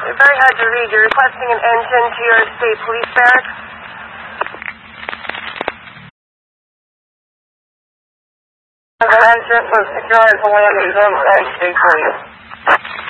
very hard to read. You're requesting an engine to your state police barracks? The engine was secured to one of the state police.